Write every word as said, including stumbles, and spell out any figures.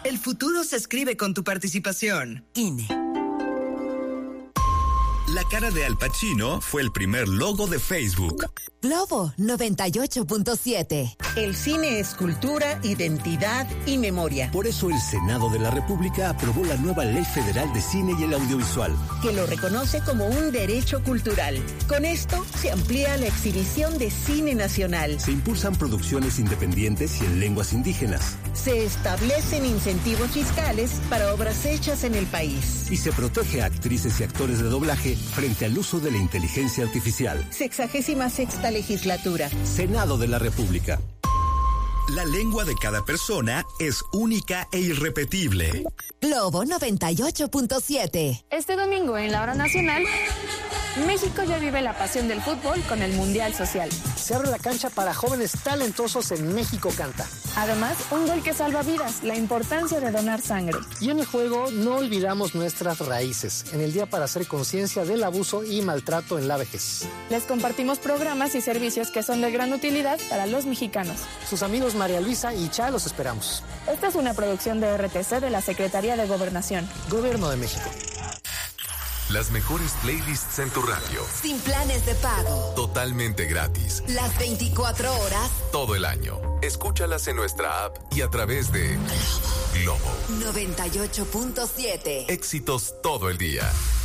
El futuro se escribe con tu participación. I N E. La cara de Al Pacino fue el primer logo de Facebook. Globo noventa y ocho punto siete. El cine es cultura, identidad y memoria. Por eso el Senado de la República aprobó la nueva Ley Federal de Cine y el Audiovisual, que lo reconoce como un derecho cultural. Con esto se amplía la exhibición de cine nacional. Se impulsan producciones independientes y en lenguas indígenas. Se establecen incentivos fiscales para obras hechas en el país. Y se protege a actrices y actores de doblaje frente al uso de la inteligencia artificial. Sexagésima sexta legislatura. Senado de la República. La lengua de cada persona es única e irrepetible. Globo noventa y ocho punto siete. Este domingo en la hora nacional, México ya vive la pasión del fútbol con el Mundial Social. Se abre la cancha para jóvenes talentosos en México Canta. Además, un gol que salva vidas, la importancia de donar sangre. Y en el juego no olvidamos nuestras raíces, en el Día para hacer conciencia del abuso y maltrato en la vejez. Les compartimos programas y servicios que son de gran utilidad para los mexicanos. Sus amigos María Luisa y Cha los esperamos. Esta es una producción de R T C de la Secretaría de Gobernación. Gobierno de México. Las mejores playlists en tu radio. Sin planes de pago. Totalmente gratis. Las veinticuatro horas. Todo el año. Escúchalas en nuestra app y a través de Globo. noventa y ocho punto siete. Éxitos todo el día.